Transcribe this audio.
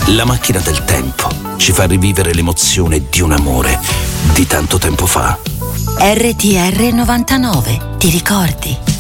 La macchina del tempo ci fa rivivere l'emozione di un amore di tanto tempo fa. RTR 99, ti ricordi?